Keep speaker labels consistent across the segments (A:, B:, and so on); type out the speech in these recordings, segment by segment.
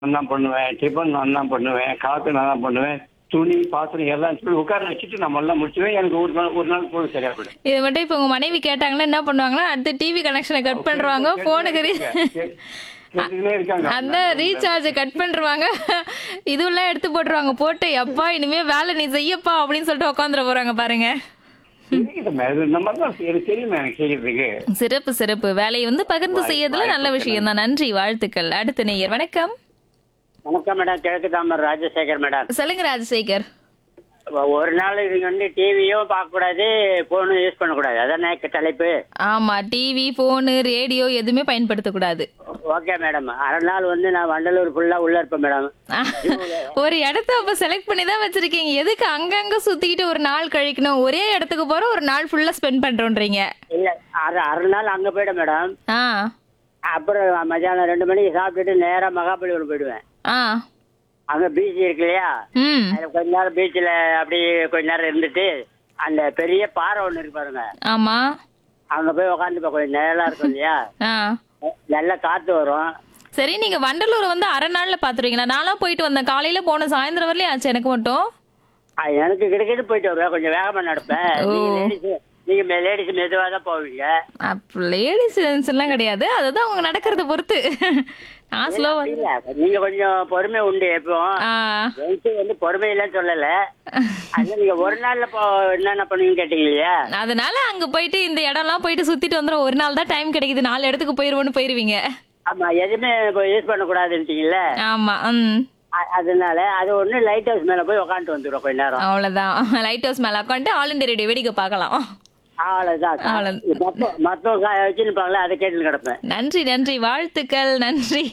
A: நான் தான் பண்ணுவேன். டிஃபன் நான் தான் பண்ணுவேன். காஃபி நான் தான் பண்ணுவேன். துணி, பாத்திரம் எல்லாம் சொல்லி உட்கார வச்சுட்டு நான் எல்லாம் முடிச்சுவேன். எனக்கு ஒரு நாள் போதும் சரியா போயிடும்.
B: இது மட்டும் இப்ப உங்க மனைவி கேட்டாங்கன்னா என்ன பண்ணுவாங்கன்னா, அடுத்து டிவி கனெக்ஷனை கட் பண்றாங்க. போனுக்கு
A: கேட்டுக்கிட்டே இருக்காங்க.
B: அந்த ரீசார்ஜ் கட் பண்ணிருவாங்க. இதுவெல்லாம் எடுத்து போட்டுருவாங்க. போட்டு எப்பா இனிமே வேலை நீ செய்யப்பா அப்படின்னு சொல்லிட்டு உட்காந்துட போறாங்க பாருங்க.
A: தெரியுதும்மா, இது இந்த மாதிரி தான் எனக்கு தெரியுமா எனக்கு செய்யறதுக்கு.
B: சிறப்பு சிறப்பு. வேலையை வந்து பகிர்ந்து செய்யறதுல நல்ல விஷயம் தான். நன்றி, வாழ்த்துக்கள். அடுத்த நேயர் வணக்கம்.
C: வணக்கம் மேடம், கிழக்கு தாமர் ராஜசேகர் மேடம்.
B: சொல்லுங்க ராஜசேகர்.
C: ஒரு நாள் நீங்க வந்து டிவியும் பார்க்க கூடாது, போனும் யூஸ் பண்ணக்கூடாது, அதானே தலைப்பு.
B: ஆமா, டிவி, போனு, ரேடியோ எதுவுமே பயன்படுத்தக்கூடாது.
C: Okay madam. அரை நாள் வந்து நான் வண்டலூர் ஃபுல்லா உள்ள இருப்பேன் மேடம்.
B: ஒரு இடத்த அப்ப செலக்ட் பண்ணி தான் வச்சிருக்கீங்க. எதுக்கு அங்கங்க சுத்திக்கிட்டு ஒரு நாள் கழிக்கணும்? ஒரே இடத்துக்கு போறோம், ஒரு நாள் ஃபுல்லா ஸ்பெண்ட் பண்றோன்றீங்க.
C: இல்ல, அரை நாள் அங்க போயிடும் மேடம்.
B: ஆ
C: அப்புறம் மத்தியானம் 2 மணிக்கு சாப்பிட்டுட்டு நேரா மகாபலிபுரம் போயிடுவேன்.
B: ஆ
C: அங்க பீச் இருக்கு இல்லையா,
B: ம்
C: அதுல கொஞ்ச நேரம் பீச்சில் அப்படியே கொஞ்ச நேரம் இருந்துட்டு அந்த பெரிய பாறை ஒண்ணு இருக்கு பாருங்க,
B: ஆமா.
C: அங்க போய் உக்காந்துப்பேன். கொஞ்சம் நேரம் இருக்கும் இல்லையா,
B: ஆ
C: நல்லா காத்து வரும்.
B: சரி, நீங்க வண்டலூர் வந்து அரை நாள்ல பாத்துருவீங்களா? நான்லாம் போயிட்டு வந்தேன். காலையில போன சாயந்தரம் வரலையும் ஆச்சு எனக்கு மட்டும்.
C: எனக்கு கிட்டக்கிட்டு போயிட்டு வருவேன், கொஞ்சம் வேகமா நடப்பேன். நீங்க லேடிஸ் மெதுவா தான் போவீங்க.
B: அப்ப லேடிஸ் எல்லாம் கிடையாது, அதுதான் அவங்க நடக்கிறத பொறுத்து. நான் ஸ்லோவா.
C: இல்ல, நீங்க கொஞ்சம் பொறுமை உண்டு எப்பவும். வந்து பொறுமை இல்லைன்னு சொல்லல. அது நீங்க ஒரு நாள்ல என்னென்ன பண்ணுவீங்கன்னு கேட்டீங்க இல்லையா,
B: அதனால அங்க போயிட்டு இந்த இடம்லாம் போயிட்டு சுத்திட்டு வந்துடும். ஒரு நாள் தான் டைம் கிடைக்குது, 4 இடத்துக்கு போயிருவோன்னு போயிருவீங்க.
C: ஆமா, எதுவுமே யூஸ் பண்ண கூடாதுன்றீங்கல்ல.
B: ஆமா.
C: அதனால அது ஒண்ணு லைட் ஹவுஸ் மேல போய் உட்காந்துட்டு வந்துடும் கொஞ்ச நேரம்.
B: அவ்வளவுதான். லைட் ஹவுஸ் மேல உட்காந்து ஆல் இண்டியா ரேடியோ வேடிக்கை பார்க்கலாம்.
C: அவ்வளவுதான். மத்தவங்க வச்சுருப்பாங்களே, அதை கேட்டு கிடப்பேன்.
B: நன்றி நன்றி, வாழ்த்துக்கள். நன்றி.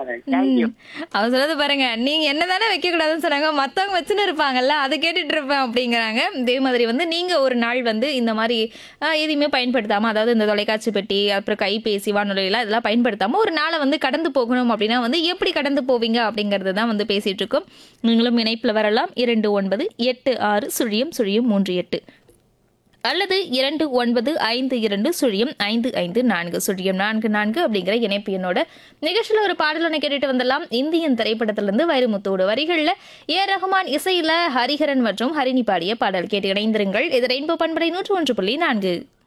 B: அவர் சொல்றது பாருங்க, நீங்க என்னதானே வைக்க கூடாதுன்னு சொன்னாங்க, மத்தவங்க வச்சுன்னு இருப்பாங்கல்ல, அதை கேட்டுட்டு இருப்பேன் அப்படிங்கிறாங்க. இதே மாதிரி வந்து நீங்க ஒரு நாள் வந்து இந்த மாதிரி எதையுமே பயன்படுத்தாம, அதாவது இந்த தொலைக்காட்சி பெட்டி, அப்புறம் கைபேசி, வானொலியெல்லாம் இதெல்லாம் பயன்படுத்தாம ஒரு நாளை வந்து கடந்து போகணும் அப்படின்னா வந்து எப்படி கடந்து போவீங்க அப்படிங்கறது தான் வந்து பேசிட்டு இருக்கோம். நீங்களும் இணைப்புல வரலாம். 29860038 அல்லது 2952055404 அப்படிங்கிற இணைப்பு என்னோட. நிகழ்ச்சியில ஒரு பாடலனை கேட்டுட்டு வந்துடலாம். இந்தியன் திரைப்படத்திலிருந்து வைரமுத்தோட வரிகள்ல ரஹ்மான் இசையில ஹரிஹரன் மற்றும் ஹரிணி பாடிய பாடல் கேட்டு இணைந்திருங்கள். இது ரெயின்போ பண்பலை 101.4.